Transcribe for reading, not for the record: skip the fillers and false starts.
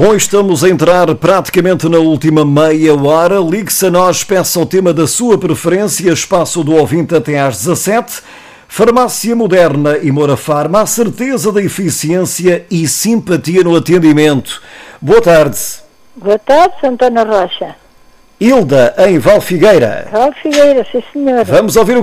Bom, estamos a entrar praticamente na última meia hora. Ligue-se a nós, peça o tema da sua preferência, espaço do ouvinte até às 17. Farmácia Moderna e Moura Farma, a certeza da eficiência e simpatia no atendimento. Boa tarde. Boa tarde, Santana Rocha. Hilda, em Valfigueira. Valfigueira, sim senhora. Vamos ouvir o